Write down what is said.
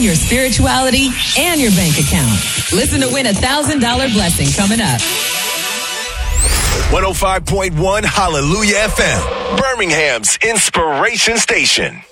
your spirituality, and your bank account. Listen to win $1,000 blessing coming up. 105.1 Hallelujah FM, Birmingham's inspiration station.